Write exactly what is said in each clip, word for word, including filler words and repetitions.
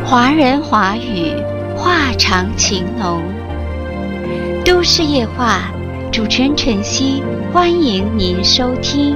华人华语，话长情浓。都市夜话，主持人晨曦，欢迎您收听。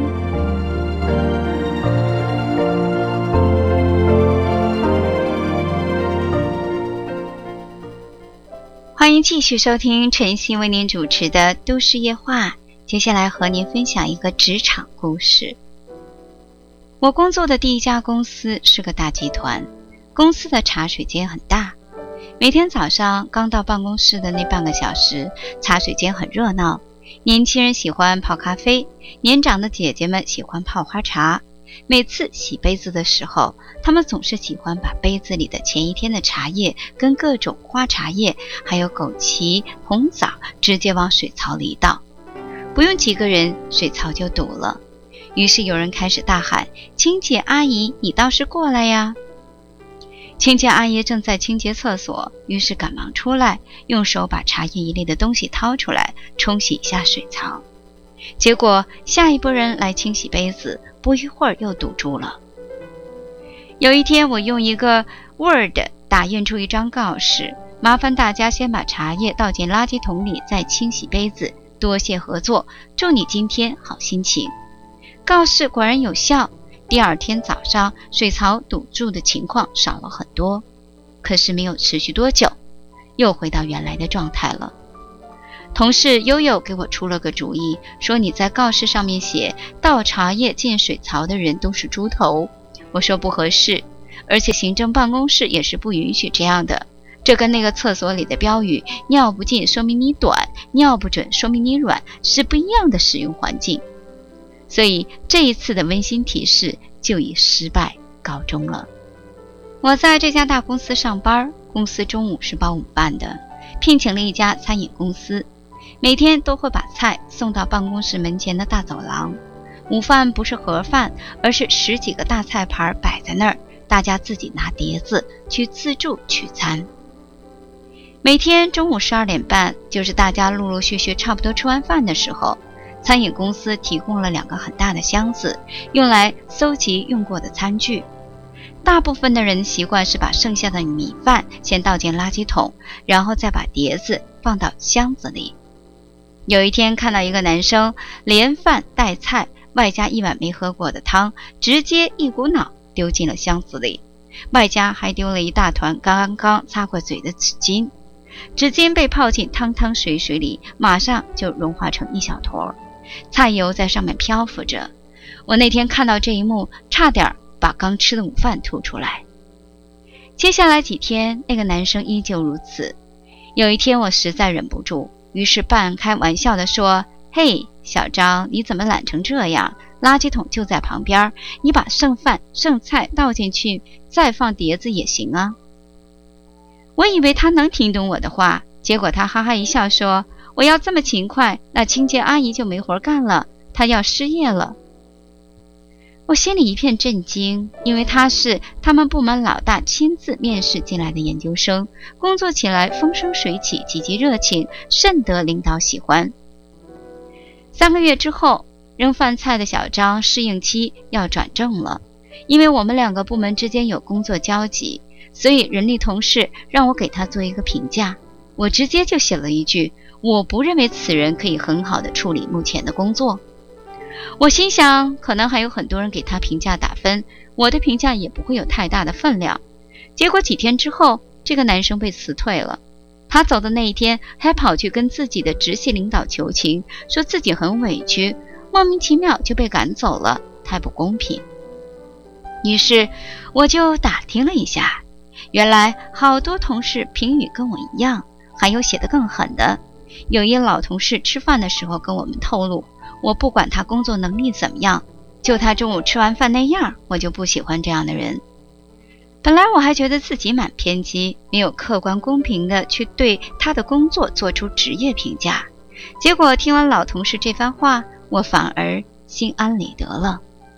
欢迎继续收听晨曦为您主持的都市夜话，接下来和您分享一个职场故事。我工作的第一家公司是个大集团，公司的茶水间很大，每天早上刚到办公室的那半个小时，茶水间很热闹，年轻人喜欢泡咖啡，年长的姐姐们喜欢泡花茶。每次洗杯子的时候，他们总是喜欢把杯子里的前一天的茶叶跟各种花茶叶还有枸杞、红枣直接往水槽里倒，不用几个人，水槽就堵了。于是有人开始大喊：清洁阿姨，你倒是过来呀！清洁阿姨正在清洁厕所，于是赶忙出来，用手把茶叶一类的东西掏出来，冲洗一下水槽。结果下一波人来清洗杯子，不一会儿又堵住了。有一天，我用一个 Word 打印出一张告示，麻烦大家先把茶叶倒进垃圾桶里，再清洗杯子，多谢合作，祝你今天好心情。告示果然有效，第二天早上水槽堵住的情况少了很多，可是没有持续多久，又回到原来的状态了。同事悠悠给我出了个主意，说你在告示上面写倒茶叶进水槽的人都是猪头。我说不合适，而且行政办公室也是不允许这样的，这跟那个厕所里的标语尿不尽说明你短，尿不准说明你软是不一样的使用环境。所以这一次的温馨提示就以失败告终了。我在这家大公司上班，公司中午是包午饭的，聘请了一家餐饮公司，每天都会把菜送到办公室门前的大走廊。午饭不是盒饭，而是十几个大菜盘摆在那儿，大家自己拿碟子去自助取餐。每天中午十二点半，就是大家陆陆续续差不多吃完饭的时候，餐饮公司提供了两个很大的箱子，用来搜集用过的餐具。大部分的人习惯是把剩下的米饭先倒进垃圾桶，然后再把碟子放到箱子里。有一天看到一个男生连饭带菜，外加一碗没喝过的汤，直接一股脑丢进了箱子里，外加还丢了一大团刚刚擦过嘴的纸巾。纸巾被泡进汤汤水水里，马上就融化成一小坨，菜油在上面漂浮着。我那天看到这一幕，差点把刚吃的午饭吐出来。接下来几天，那个男生依旧如此。有一天我实在忍不住，于是半开玩笑地说：嘿，小张，你怎么懒成这样？垃圾桶就在旁边，你把剩饭剩菜倒进去，再放碟子也行啊。我以为他能听懂我的话，结果他哈哈一笑说：我要这么勤快，那清洁阿姨就没活干了，她要失业了。我心里一片震惊，因为他是他们部门老大亲自面试进来的研究生，工作起来风生水起，积极热情，甚得领导喜欢。三个月之后，扔饭菜的小张适应期要转正了，因为我们两个部门之间有工作交集，所以人力同事让我给他做一个评价。我直接就写了一句：我不认为此人可以很好的处理目前的工作。我心想，可能还有很多人给他评价打分，我的评价也不会有太大的分量。结果几天之后，这个男生被辞退了。他走的那一天，还跑去跟自己的直系领导求情，说自己很委屈，莫名其妙就被赶走了，太不公平。于是我就打听了一下，原来好多同事评语跟我一样，还有写得更狠的。有一老同事吃饭的时候跟我们透露，我不管他工作能力怎么样，就他中午吃完饭那样，我就不喜欢这样的人。本来我还觉得自己蛮偏激，没有客观公平的去对他的工作做出职业评价，结果听完老同事这番话，我反而心安理得了。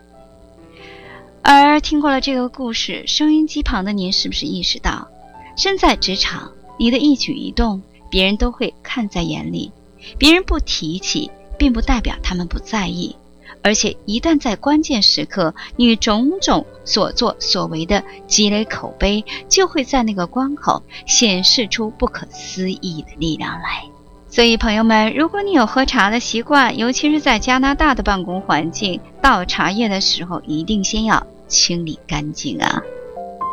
而听过了这个故事，收音机旁的您是不是意识到，身在职场，你的一举一动别人都会看在眼里，别人不提起并不代表他们不在意， 而且一旦在关键时刻，你种种所作所为的积累口碑，就会在那个关口显示出不可思议的力量来。所以朋友们，如果你有喝茶的习惯，尤其是在加拿大的办公环境，倒茶叶的时候一定先要清理干净啊。